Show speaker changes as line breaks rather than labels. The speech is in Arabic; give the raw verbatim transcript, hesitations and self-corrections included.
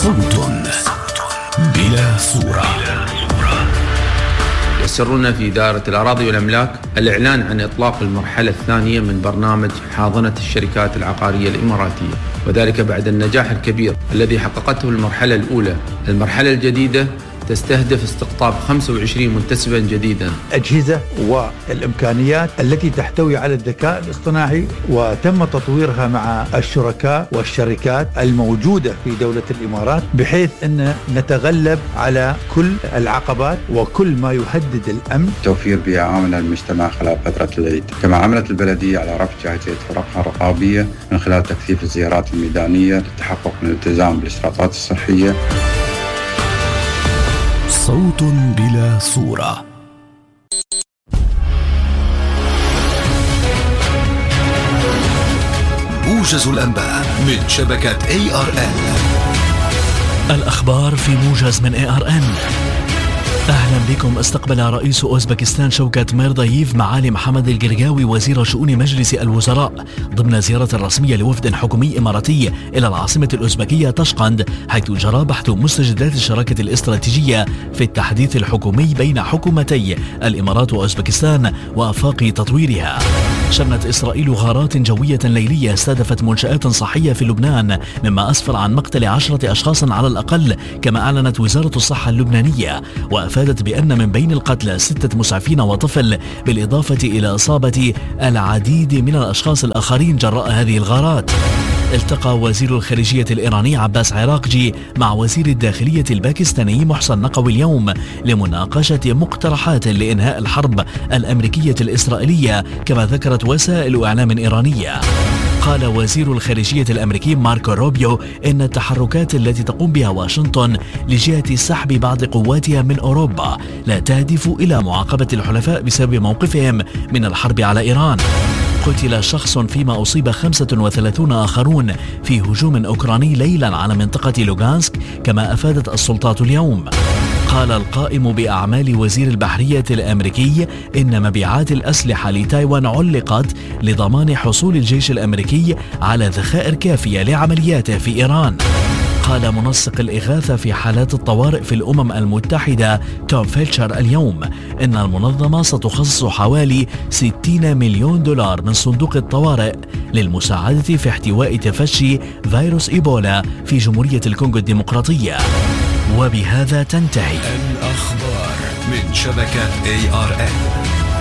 صوت بلا صورة.
يسرنا في إدارة الأراضي والأملاك الإعلان عن إطلاق المرحلة الثانية من برنامج حاضنة الشركات العقارية الإماراتية، وذلك بعد النجاح الكبير الذي حققته المرحلة الأولى. المرحلة الجديدة تستهدف استقطاب خمسة وعشرين منتسبا جديدا.
أجهزة والإمكانيات التي تحتوي على الذكاء الاصطناعي وتم تطويرها مع الشركاء والشركات الموجودة في دولة الإمارات، بحيث أن نتغلب على كل العقبات وكل ما يهدد الأمن.
توفير بيئة آمنة للمجتمع خلال فترة العيد. كما عملت البلدية على رفع جاهزية فرقها الرقابية من خلال تكثيف الزيارات الميدانية للتحقق من الالتزام بالإشراطات الصحية.
صوت بلا صورة. موجز الأنباء من شبكة إيه آر إن.
الأخبار في موجز من إيه آر إن. أهلا بكم. استقبل رئيس أوزبكستان شوكت ميرداييف معالي محمد القرقاوي وزير شؤون مجلس الوزراء ضمن زيارة رسمية لوفد حكومي إماراتي إلى العاصمة الأوزبكية طشقند، حيث جرى بحث مستجدات الشراكة الاستراتيجية في التحديث الحكومي بين حكومتي الإمارات وأوزبكستان وآفاق تطويرها. شنت إسرائيل غارات جوية ليلية استهدفت منشآت صحية في لبنان، مما أسفر عن مقتل عشرة أشخاص على الأقل، كما أعلنت وزارة الصحة اللبنانية، وأفادت بأن من بين القتلى ستة مسعفين وطفل، بالإضافة إلى إصابة العديد من الأشخاص الآخرين جراء هذه الغارات. التقى وزير الخارجية الإيراني عباس عراقجي مع وزير الداخلية الباكستاني محسن نقوي اليوم لمناقشة مقترحات لإنهاء الحرب الأمريكية الإسرائيلية، كما ذكرت وسائل إعلام إيرانية. قال وزير الخارجية الأمريكي ماركو روبيو إن التحركات التي تقوم بها واشنطن لجهة سحب بعض قواتها من أوروبا لا تهدف إلى معاقبة الحلفاء بسبب موقفهم من الحرب على إيران. قتل شخص فيما أصيب خمسة وثلاثون آخرون في هجوم أوكراني ليلا على منطقة لوغانسك، كما أفادت السلطات اليوم. قال القائم بأعمال وزير البحرية الأمريكي إن مبيعات الأسلحة لتايوان علقت لضمان حصول الجيش الأمريكي على ذخائر كافية لعملياته في إيران. قال منسق الإغاثة في حالات الطوارئ في الأمم المتحدة توم فيلتشر اليوم إن المنظمة ستخصص حوالي ستين مليون دولار من صندوق الطوارئ للمساعدة في احتواء تفشي فيروس إيبولا في جمهورية الكونغو الديمقراطية. وبهذا تنتهي
الأخبار من شبكة إيه آر إن.